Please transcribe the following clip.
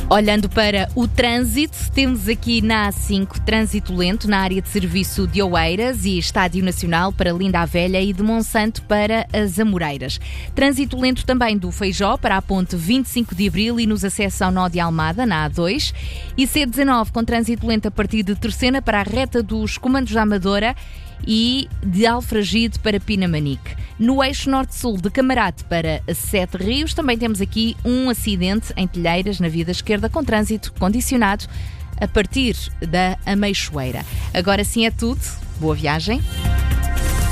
Olhando para o trânsito, temos aqui na A5 trânsito lento na área de serviço de Oeiras e Estádio Nacional para Linda a Velha e de Monsanto para as Amoreiras. Trânsito lento também do Feijó para a ponte 25 de Abril e nos acessos ao nó de Almada, na A2. E C19 com trânsito lento a partir de Terceira para a reta dos Comandos da Amadora e de Alfragide para Pinamanique. No eixo norte-sul de Camarate para Sete Rios, também temos aqui um acidente em Telheiras, na via da esquerda, com trânsito condicionado a partir da Ameixoeira. Agora sim é tudo. Boa viagem.